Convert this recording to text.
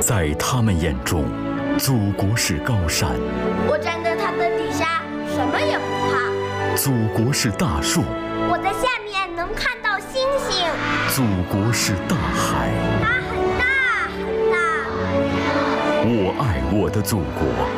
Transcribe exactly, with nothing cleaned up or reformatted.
在他们眼中，祖国是高山， 我站在它的底下，什么也不怕； 祖国是大树， 我在下面能看到星星； 祖国是大海， 它很大很大。 我爱我的祖国，